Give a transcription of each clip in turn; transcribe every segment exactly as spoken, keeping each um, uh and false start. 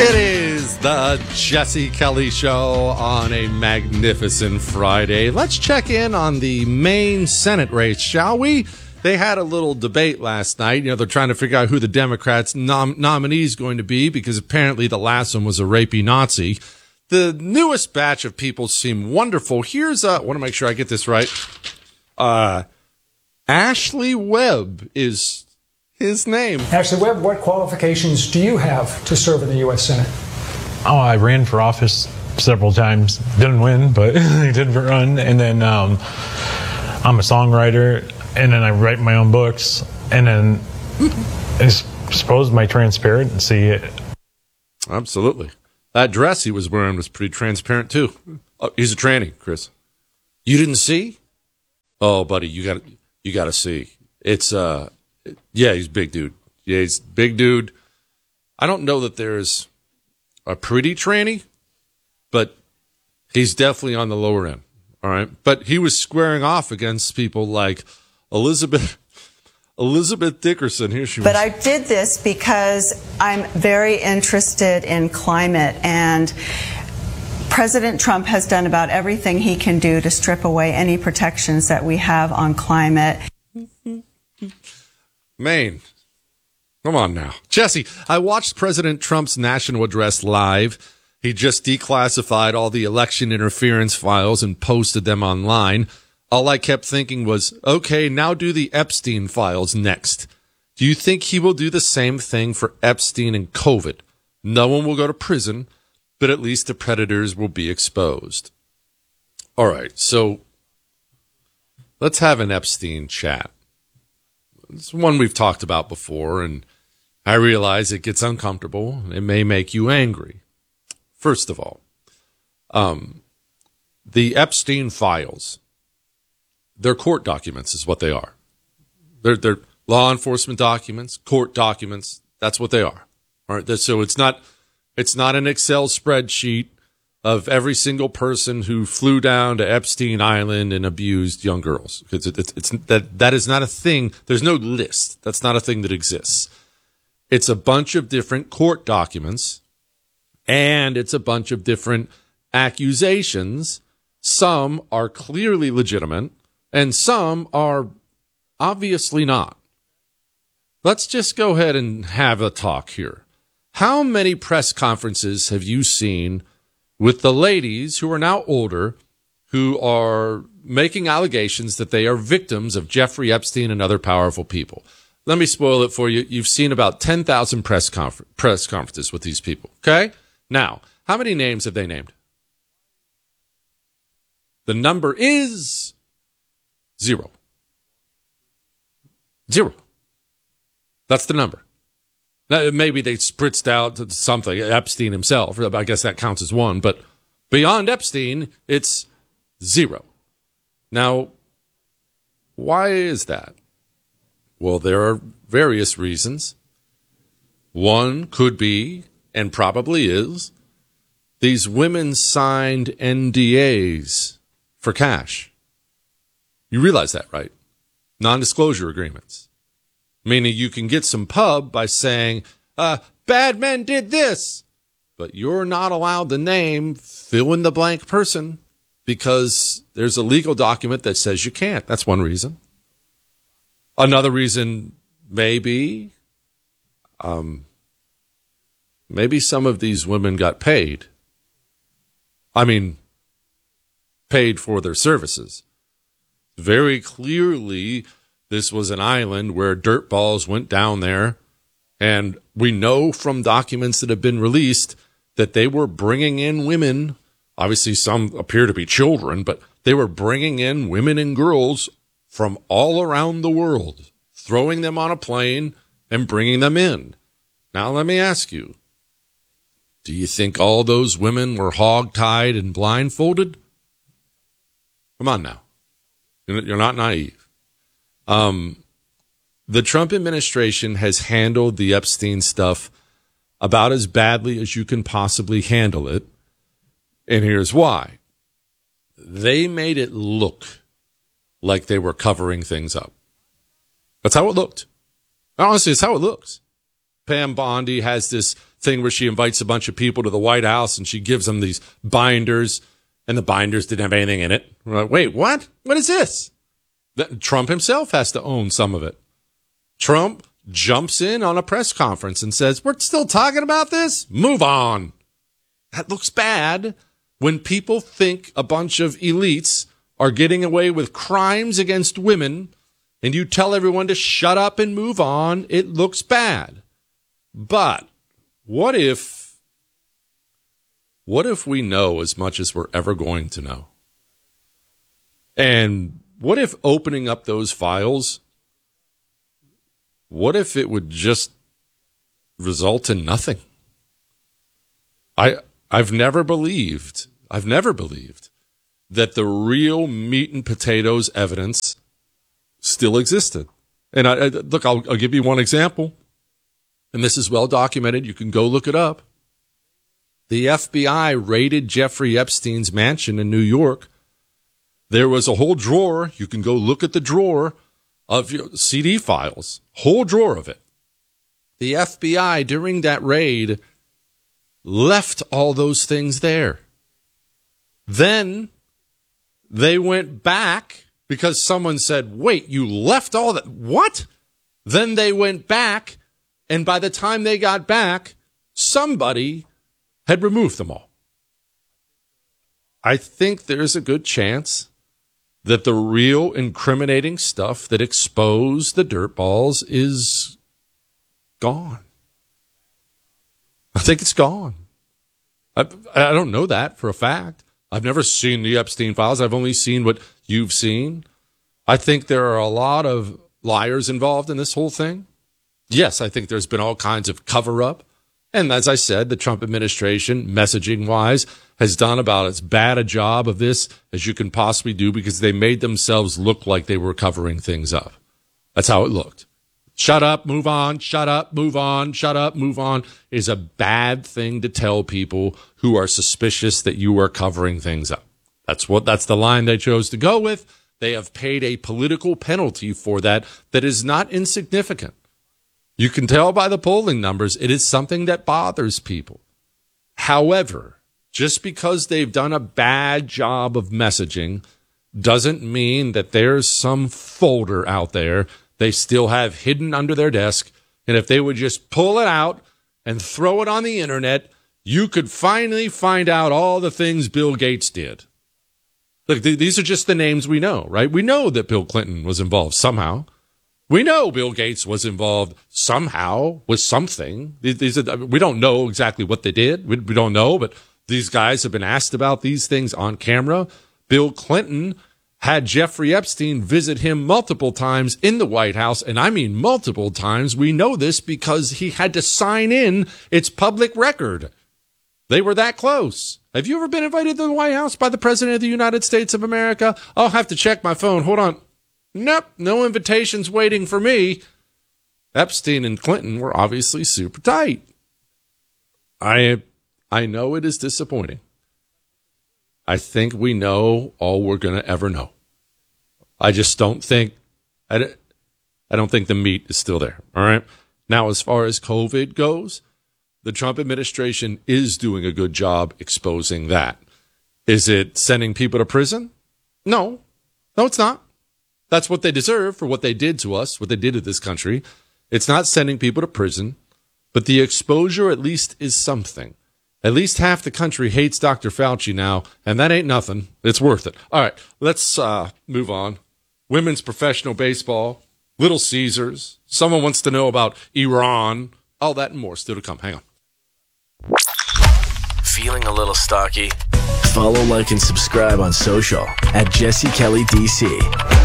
It is the Jesse Kelly Show on a magnificent Friday. Let's check in on the Maine Senate race, shall we? They had a little debate last night. You know, they're trying to figure out who the Democrats' nom- nominee is going to be because apparently the last one was a rapey Nazi. The newest batch of people seem wonderful. Here's, uh, I want to make sure I get this right. Uh, Ashley Webb is his name. Ashley Webb, what qualifications do you have to serve in the U S Senate? Oh, I ran for office several times. Didn't win, but I did run. And then um, I'm a songwriter, and then I write my own books. And then I suppose my transparency. Absolutely. That dress he was wearing was pretty transparent, too. Oh, he's a tranny, Chris. You didn't see? Oh, buddy, you got you got to see. It's, uh, yeah, he's a big dude. Yeah, he's a big dude. I don't know that there's a pretty tranny, but he's definitely on the lower end. All right. But he was squaring off against people like Elizabeth Elizabeth Dickerson. Here she was. But I did this because I'm very interested in climate, and President Trump has done about everything he can do to strip away any protections that we have on climate. Maine. Come on now. Jesse, I watched President Trump's national address live. He just declassified all the election interference files and posted them online. All I kept thinking was, okay, now do the Epstein files next. Do you think he will do the same thing for Epstein and COVID? No one will go to prison, but at least the predators will be exposed. All right, so let's have an Epstein chat. It's one we've talked about before, and I realize it gets uncomfortable. It may make you angry. First of all, um, the Epstein files, they're court documents is what they are. They're, they're law enforcement documents, court documents. That's what they are. All right. So it's not, it's not an Excel spreadsheet of every single person who flew down to Epstein Island and abused young girls. It's, it's, it's that, that is not a thing. There's no list. That's not a thing that exists. It's a bunch of different court documents, and it's a bunch of different accusations. Some are clearly legitimate, and some are obviously not. Let's just go ahead and have a talk here. How many press conferences have you seen with the ladies who are now older, who are making allegations that they are victims of Jeffrey Epstein and other powerful people? Let me spoil it for you. You've seen about ten thousand press confer- press conferences with these people, okay? Now, how many names have they named? The number is zero. Zero. That's the number. Now, maybe they spritzed out something, Epstein himself. I guess that counts as one. But beyond Epstein, it's zero. Now, why is that? Well, there are various reasons. One could be, and probably is, these women signed N D As for cash. You realize that, right? Non-disclosure agreements. Meaning you can get some pub by saying, uh, bad men did this, but you're not allowed to name fill in the blank person because there's a legal document that says you can't. That's one reason. Another reason may be, um, maybe some of these women got paid. I mean, paid for their services. Very clearly, this was an island where dirtballs went down there, and we know from documents that have been released that they were bringing in women. Obviously, some appear to be children, but they were bringing in women and girls from all around the world, throwing them on a plane and bringing them in. Now, let me ask you, do you think all those women were hog-tied and blindfolded? Come on now. You're not naive. Um, the Trump administration has handled the Epstein stuff about as badly as you can possibly handle it. And here's why. They made it look like they were covering things up. That's how it looked. Honestly, it's how it looks. Pam Bondi has this thing where she invites a bunch of people to the White House and she gives them these binders, and the binders didn't have anything in it. We're like, wait, what? What is this? That Trump himself has to own some of it. Trump jumps in on a press conference and says, we're still talking about this? Move on. That looks bad when people think a bunch of elites are getting away with crimes against women and you tell everyone to shut up and move on. It looks bad. But what if, what if we know as much as we're ever going to know? And what if opening up those files, what if it would just result in nothing? I, I've never believed, I've never believed that the real meat and potatoes evidence still existed. And I, I look, I'll, I'll give you one example. And this is well documented. You can go look it up. The F B I raided Jeffrey Epstein's mansion in New York. There was a whole drawer. You can go look at the drawer of your C D files, whole drawer of it. The F B I during that raid left all those things there. Then they went back because someone said, wait, you left all that? What? Then they went back, and by the time they got back, somebody had removed them all. I think there's a good chance that the real incriminating stuff that exposed the dirtballs is gone. I think it's gone. I, I don't know that for a fact. I've never seen the Epstein files. I've only seen what you've seen. I think there are a lot of liars involved in this whole thing. Yes, I think there's been all kinds of cover-up. And as I said, the Trump administration, messaging-wise, has done about as bad a job of this as you can possibly do because they made themselves look like they were covering things up. That's how it looked. Shut up, move on, shut up, move on, shut up, move on is a bad thing to tell people who are suspicious that you are covering things up. That's what, that's the line they chose to go with. They have paid a political penalty for that that is not insignificant. You can tell by the polling numbers, it is something that bothers people. However, just because they've done a bad job of messaging doesn't mean that there's some folder out there they still have hidden under their desk. And if they would just pull it out and throw it on the internet, you could finally find out all the things Bill Gates did. Look, th- these are just the names we know, right? We know that Bill Clinton was involved somehow. We know Bill Gates was involved somehow with something. These are, we don't know exactly what they did. We, we don't know, but these guys have been asked about these things on camera. Bill Clinton had Jeffrey Epstein visit him multiple times in the White House, and I mean multiple times. We know this because he had to sign in its public record. They were that close. Have you ever been invited to the White House by the President of the United States of America? I'll have to check my phone. Hold on. Nope, no invitations waiting for me. Epstein and Clinton were obviously super tight. I I know it is disappointing. I think we know all we're going to ever know. I just don't think I, I don't think the meat is still there. All right. Now, as far as COVID goes, the Trump administration is doing a good job exposing that. Is it sending people to prison? No. No, it's not. That's what they deserve for what they did to us, what they did to this country. It's not sending people to prison, but the exposure at least is something. At least half the country hates Doctor Fauci now, and that ain't nothing. It's worth it. All right, let's uh, move on. Women's professional baseball, Little Caesars. Someone wants to know about Iran. All that and more still to come. Hang on. Feeling a little stocky? Follow, like, and subscribe on social at Jesse Kelly D C.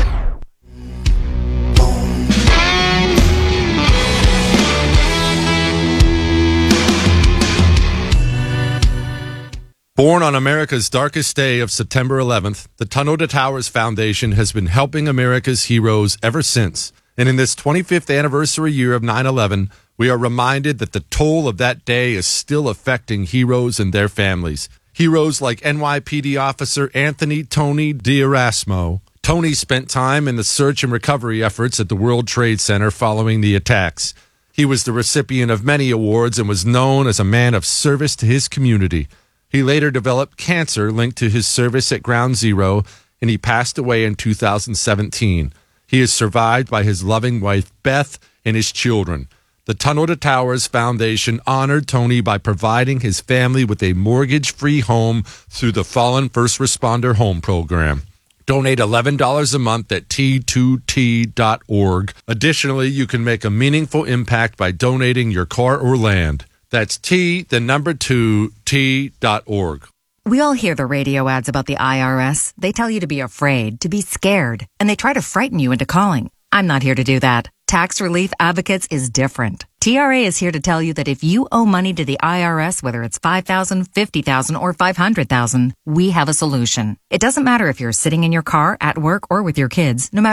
Born on America's darkest day of September eleventh, the Tunnel to Towers Foundation has been helping America's heroes ever since. And in this twenty-fifth anniversary year of nine eleven, we are reminded that the toll of that day is still affecting heroes and their families. Heroes like N Y P D officer Anthony Tony D'Erasmo. Tony spent time in the search and recovery efforts at the World Trade Center following the attacks. He was the recipient of many awards and was known as a man of service to his community. He later developed cancer linked to his service at Ground Zero, and he passed away in two thousand seventeen. He is survived by his loving wife, Beth, and his children. The Tunnel to Towers Foundation honored Tony by providing his family with a mortgage-free home through the Fallen First Responder Home Program. Donate eleven dollars a month at T two T dot org. Additionally, you can make a meaningful impact by donating your car or land. That's T, the number two, T dot org. We all hear the radio ads about the I R S. They tell you to be afraid, to be scared, and they try to frighten you into calling. I'm not here to do that. Tax Relief Advocates is different. T R A is here to tell you that if you owe money to the I R S, whether it's five thousand dollars, fifty thousand dollars, or five hundred thousand dollars, we have a solution. It doesn't matter if you're sitting in your car, at work, or with your kids, no matter